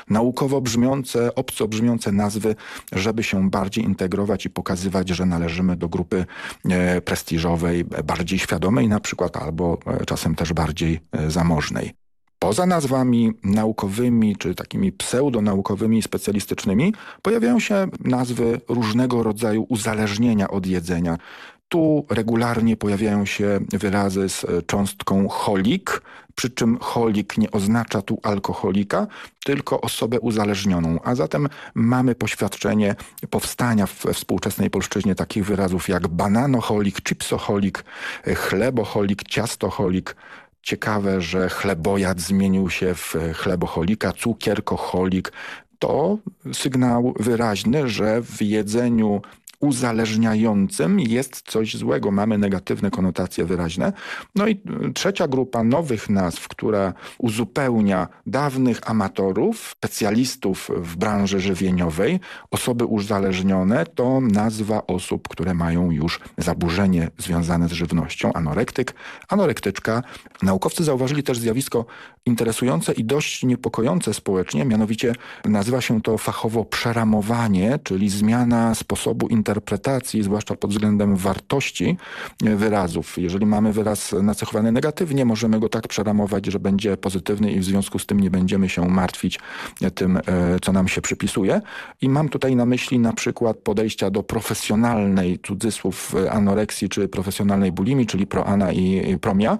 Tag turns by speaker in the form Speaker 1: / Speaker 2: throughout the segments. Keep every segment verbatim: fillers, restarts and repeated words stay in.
Speaker 1: naukowo brzmiące, obco brzmiące nazwy, żeby się bardziej integrować i pokazywać, że należymy do grupy e, prestiżowej, bardziej świadomej na przykład, albo e, czasem też bardziej e, zamożnej. Poza nazwami naukowymi czy takimi pseudonaukowymi i specjalistycznymi pojawiają się nazwy różnego rodzaju uzależnienia od jedzenia. Tu regularnie pojawiają się wyrazy z cząstką cholik, przy czym cholik nie oznacza tu alkoholika, tylko osobę uzależnioną. A zatem mamy poświadczenie powstania w współczesnej polszczyźnie takich wyrazów jak bananocholik, chipsoholik, chleboholik, ciastoholik. Ciekawe, że chlebojad zmienił się w chleboholika, cukierkoholik. To sygnał wyraźny, że w jedzeniu uzależniającym jest coś złego. Mamy negatywne konotacje wyraźne. No i trzecia grupa nowych nazw, która uzupełnia dawnych amatorów, specjalistów w branży żywieniowej, osoby uzależnione, to nazwa osób, które mają już zaburzenie związane z żywnością. Anorektyk, anorektyczka. Naukowcy zauważyli też zjawisko interesujące i dość niepokojące społecznie, mianowicie nazywa się to fachowo przeramowanie, czyli zmiana sposobu interpretacji interpretacji, zwłaszcza pod względem wartości wyrazów. Jeżeli mamy wyraz nacechowany negatywnie, możemy go tak przeramować, że będzie pozytywny i w związku z tym nie będziemy się martwić tym, co nam się przypisuje. I mam tutaj na myśli na przykład podejścia do profesjonalnej, cudzysłów, anoreksji czy profesjonalnej bulimii, czyli proana i promia.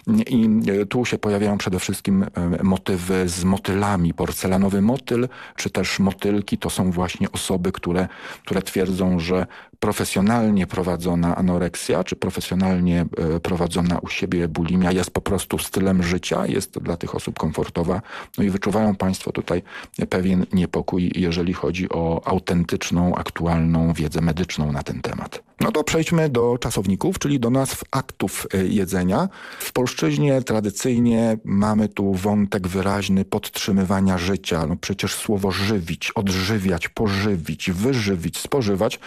Speaker 1: I tu się pojawiają przede wszystkim motywy z motylami. Porcelanowy motyl, czy też motylki to są właśnie osoby, które, które twierdzą, że profesjonalnie prowadzona anoreksja, czy profesjonalnie prowadzona u siebie bulimia jest po prostu stylem życia, jest dla tych osób komfortowa. No i wyczuwają Państwo tutaj pewien niepokój, jeżeli chodzi o autentyczną, aktualną wiedzę medyczną na ten temat. No to przejdźmy do czasowników, czyli do nazw aktów jedzenia. W polszczyźnie tradycyjnie mamy tu wątek wyraźny podtrzymywania życia. No przecież słowo żywić, odżywiać, pożywić, wyżywić, spożywać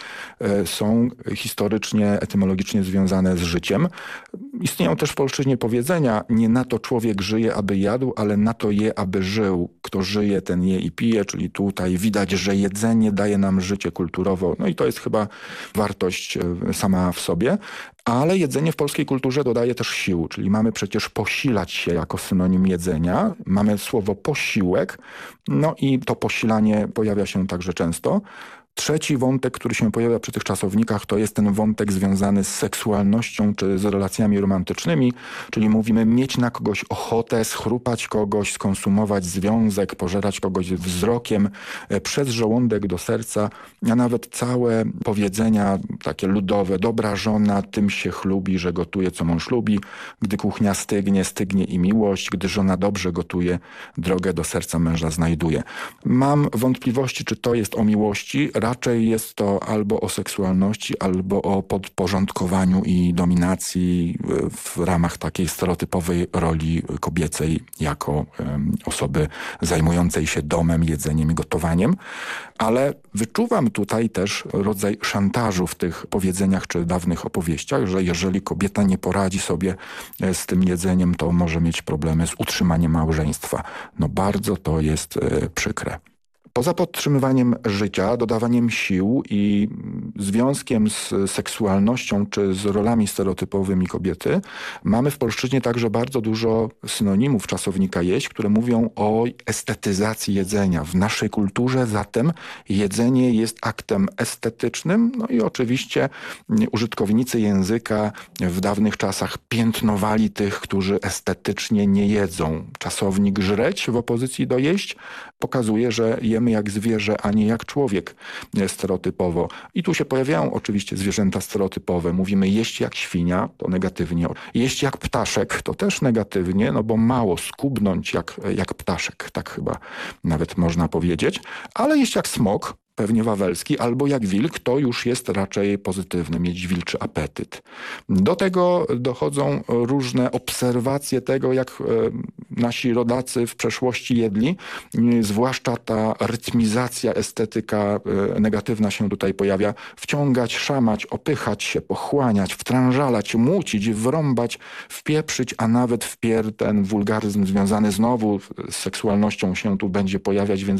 Speaker 1: są historycznie, etymologicznie związane z życiem. Istnieją też w polszczyźnie powiedzenia: nie na to człowiek żyje, aby jadł, ale na to je, aby żył. Kto żyje, ten je i pije, czyli tutaj widać, że jedzenie daje nam życie kulturowo. No i to jest chyba wartość sama w sobie. Ale jedzenie w polskiej kulturze dodaje też sił, czyli mamy przecież posilać się jako synonim jedzenia. Mamy słowo posiłek, no i to posilanie pojawia się także często. Trzeci wątek, który się pojawia przy tych czasownikach, to jest ten wątek związany z seksualnością czy z relacjami romantycznymi, czyli mówimy mieć na kogoś ochotę, schrupać kogoś, skonsumować związek, pożerać kogoś wzrokiem przez żołądek do serca, a nawet całe powiedzenia takie ludowe: dobra żona tym się chlubi, że gotuje co mąż lubi, gdy kuchnia stygnie, stygnie i miłość, gdy żona dobrze gotuje, drogę do serca męża znajduje. Mam wątpliwości, czy to jest o miłości. Raczej jest to albo o seksualności, albo o podporządkowaniu i dominacji w ramach takiej stereotypowej roli kobiecej jako um, osoby zajmującej się domem, jedzeniem i gotowaniem. Ale wyczuwam tutaj też rodzaj szantażu w tych powiedzeniach czy dawnych opowieściach, że jeżeli kobieta nie poradzi sobie z tym jedzeniem, to może mieć problemy z utrzymaniem małżeństwa. No bardzo to jest e, przykre. Poza podtrzymywaniem życia, dodawaniem sił i związkiem z seksualnością czy z rolami stereotypowymi kobiety, mamy w polszczyźnie także bardzo dużo synonimów czasownika jeść, które mówią o estetyzacji jedzenia. W naszej kulturze zatem jedzenie jest aktem estetycznym, no i oczywiście użytkownicy języka w dawnych czasach piętnowali tych, którzy estetycznie nie jedzą. Czasownik żreć w opozycji do jeść pokazuje, że jemy jak zwierzę, a nie jak człowiek stereotypowo. I tu się pojawiają oczywiście zwierzęta stereotypowe. Mówimy jeść jak świnia, to negatywnie. Jeść jak ptaszek, to też negatywnie, no bo mało skubnąć jak, jak ptaszek, tak chyba nawet można powiedzieć. Ale jeść jak smok, pewnie wawelski, albo jak wilk, to już jest raczej pozytywny, mieć wilczy apetyt. Do tego dochodzą różne obserwacje tego, jak e, nasi rodacy w przeszłości jedli, e, zwłaszcza ta rytmizacja, estetyka e, negatywna się tutaj pojawia. Wciągać, szamać, opychać się, pochłaniać, wtrążalać, mucić, wrąbać, wpieprzyć, a nawet wpier ten wulgaryzm związany znowu z seksualnością się tu będzie pojawiać, więc